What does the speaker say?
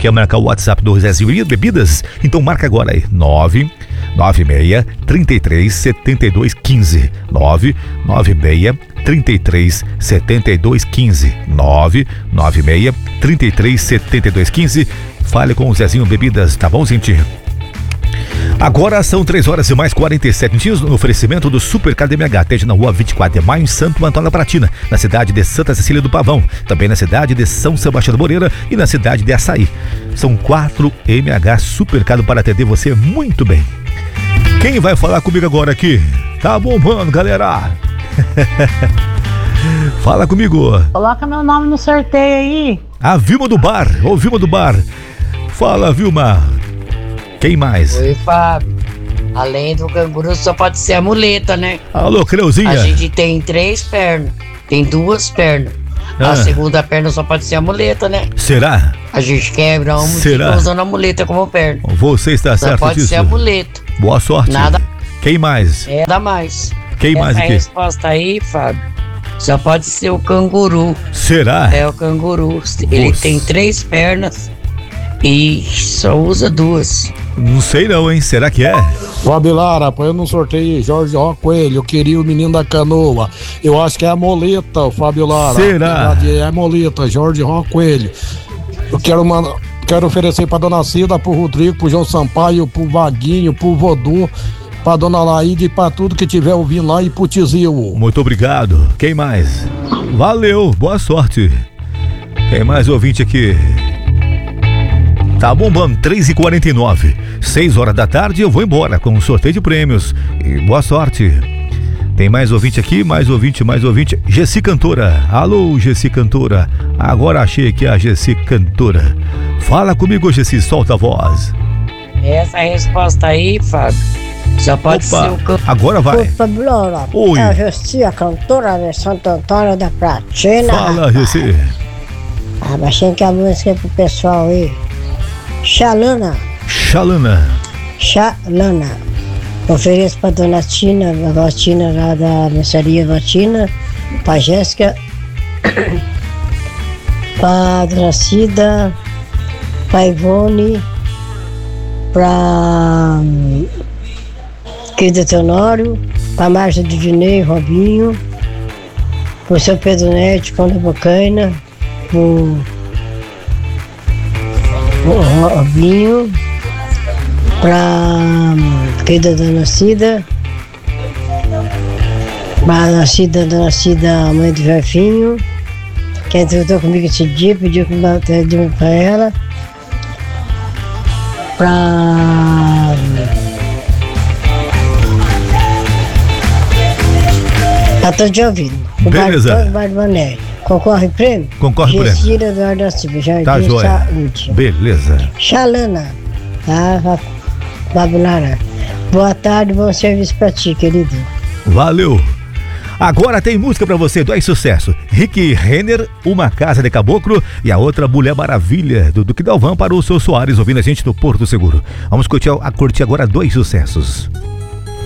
Quer marcar o WhatsApp do Zezinho Bebidas? Então marca agora aí, 996 33 72 15, 996 33 72 15, 996 33 72 15. Fale com o Zezinho Bebidas, tá bom, gente? Agora são 3 horas e mais 47 minutos no oferecimento do Super KDMH, esteja na rua 24 de maio, em Santo Antônio da Pratina, na cidade de Santa Cecília do Pavão, também na cidade de São Sebastião do Moreira e na cidade de Açaí. São 4 MH Supermercado para atender você muito bem. Quem vai falar comigo agora aqui? Tá bombando, galera! Fala comigo. Coloca meu nome no sorteio aí. A Vilma do Bar, ô Vilma do Bar. Fala, Vilma. Quem mais? Oi, Fábio. Além do canguru, só pode ser a muleta, né? Alô, Creuzinha. A gente tem 3 pernas, tem 2 pernas. A segunda perna só pode ser a muleta, né? Será? A gente quebra uma e fica usando a muleta como perna. Você está certo disso? Só pode ser a muleta. Boa sorte. Nada. Quem mais? Nada mais. Quem mais aqui? Essa resposta aí, Fábio, só pode ser o canguru. Será? É o canguru. Ele tem 3 pernas e só usa 2. Não sei não, hein? Será que é? Fábio Lara, apoiando no sorteio, Jorge Roque Coelho, eu queria o menino da canoa. Eu acho que é a moleta, o Fábio Lara. Será? É a moleta, Jorge Roque Coelho. Eu quero oferecer pra dona Cida, pro Rodrigo, pro João Sampaio, pro Vaguinho, pro Vodô, pra dona Laíde e pra tudo que tiver ouvindo lá e pro Tizil. Muito obrigado. Quem mais? Valeu, boa sorte. Tem mais ouvinte aqui. Tá bombando, 3h49, 6 horas da tarde eu vou embora com um sorteio de prêmios e boa sorte. Tem mais ouvinte aqui, mais ouvinte, Gessi Cantora. Alô, Gessi Cantora. Agora achei aqui a Gessi Cantora. Fala comigo, Gessi, solta a voz. Essa resposta aí, Fábio, só pode ser o canguru. Agora vai. Fábio Lara, oi. É a Gessi, a cantora de Santo Antônio da Pratina. Fala, Gessi. Baixinho que a música é pro pessoal aí. Xalana. Ofereço pra dona Tina, a Vatina lá da mercearia Vatina, pra Jéssica, pra dona Cida, pra Ivone, pra querido Teonório, pra Márcia do Dinei, Robinho, pro seu Pedro Neto, Conda Bocaina, pro Robinho, pra querida dona Cida, pra dona Cida, mãe do Jefinho, que entrou comigo esse dia, pediu que eu dei pra ela, tô te ouvindo. Beleza. Concorre prêmio? Concorre prêmio. Gira Eduardo Silva, Jardim Tá joia. Saúde. Beleza. Xalana, tá? Fábio Lara. Boa tarde, bom serviço pra ti, querido. Valeu. Agora tem música pra você, 2 sucessos. Rick Renner, Uma Casa de Caboclo, e a outra Mulher Maravilha, do Duque Dalvan, para o seu Soares, ouvindo a gente no Porto Seguro. Vamos curtir agora 2 sucessos.